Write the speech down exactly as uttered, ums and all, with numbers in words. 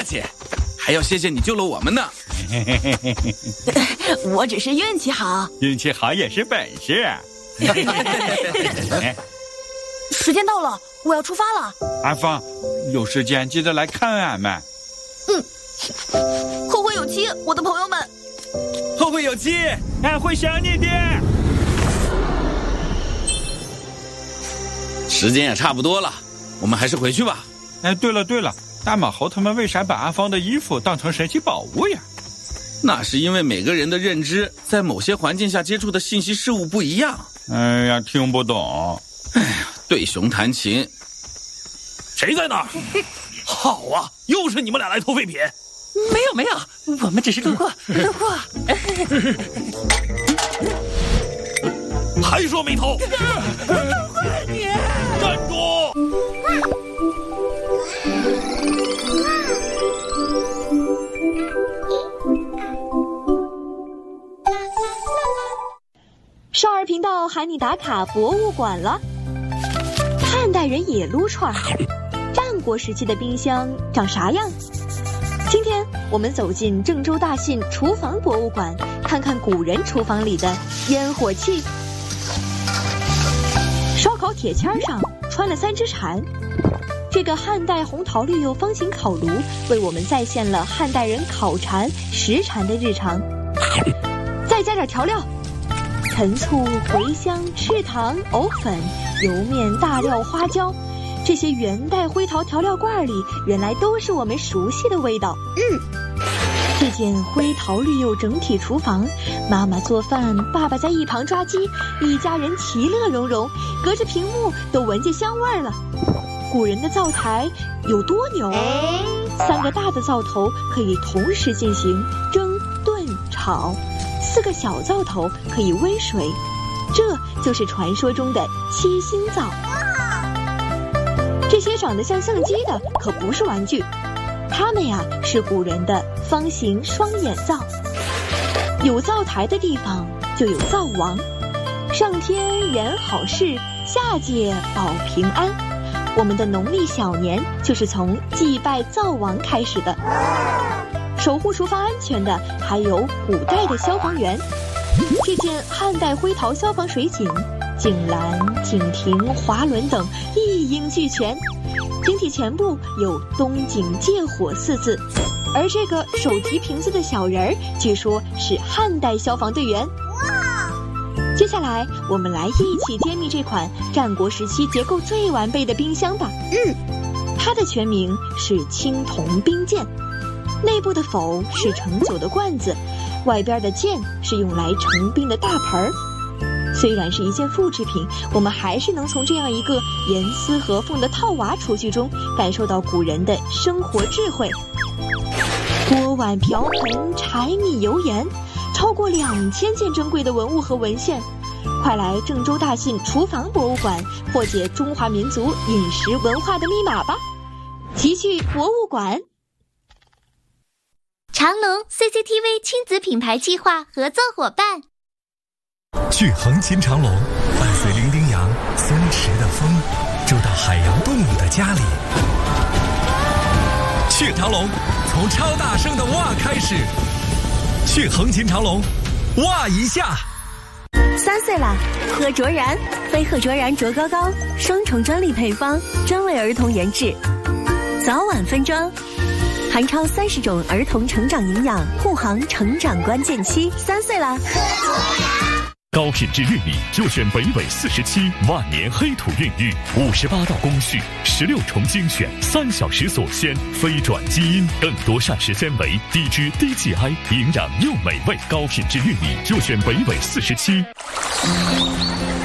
气，还要谢谢你救了我们呢。 我只是运气好， 运气好也是本事。 时间到了，我要出发了。 阿芳，有时间记得来看俺们。 嗯，后会有期，我的朋友们。 后会有期， 俺会想你的。 时间也差不多了，我们还是回去吧。 哎，对了对了，大马猴他们为啥把阿芳的衣服当成神奇宝物呀？ 那是因为每个人的认知在某些环境下接触的信息事物不一样。 哎呀，听不懂。 哎呀，对熊弹琴。 谁在那儿？好啊，又是你们俩来偷废品。 没有没有，我们只是路过路过。 还说没偷？ 你站住！ 少儿频道喊你打卡博物馆了。汉代人也撸串，战国时期的冰箱长啥样？今天我们走进郑州大信厨房博物馆，看看古人厨房里的烟火气。烧烤铁签上穿了三只蝉，这个汉代红桃绿釉方形烤炉为我们再现了汉代人烤蝉、食蝉的日常。再加点调料，陈醋、茴香、赤糖、藕粉、油面、大料、花椒，这些元代灰陶调料罐里原来都是我们熟悉的味道。嗯，这间灰陶绿釉整体厨房，妈妈做饭，爸爸在一旁抓鸡，一家人其乐融融，隔着屏幕都闻见香味了。古人的灶台有多牛？三个大的灶头可以同时进行蒸、炖、炒，四个小灶头可以煨水，这就是传说中的七星灶。这些长得像相机的可不是玩具，它们呀是古人的方形双眼灶。有灶台的地方就有灶王，上天言好事，下界保平安。我们的农历小年就是从祭拜灶王开始的。守护厨房安全的还有古代的消防员。这件汉代灰陶消防水井，井栏、井亭、滑轮等一应俱全，井体前部有东井借火四字，而这个手提瓶子的小人儿据说是汉代消防队员。接下来我们来一起揭秘这款战国时期结构最完备的冰箱吧。嗯，它的全名是青铜冰鉴，内部的否是盛酒的罐子，外边的鉴是用来盛冰的大盆儿。虽然是一件复制品，我们还是能从这样一个严丝合缝的套娃厨具中感受到古人的生活智慧。锅碗瓢盆、柴米油盐，超过两千件珍贵的文物和文献。快来郑州大信厨房博物馆破解中华民族饮食文化的密码吧！齐聚博物馆。 长隆 C C T V 亲子品牌计划合作伙伴。 去横琴长隆，伴随伶仃羊、松弛的风，住到海洋动物的家里。去长隆，从超大声的哇开始。去横琴长隆，哇一下。 三岁啦，贺卓然，飞鹤卓然卓高高，双重专利配方，专为儿童研制，早晚分装，含超三十种儿童成长营养，护航成长关键期。三岁啦，贺卓然。 高品质玉米就选北纬四十七万年黑土孕育，五十八道工序，十六重精选，三小时锁鲜，非转基因，更多膳食纤维，低脂低 G I， 营养又美味。高品质玉米就选北纬四十七。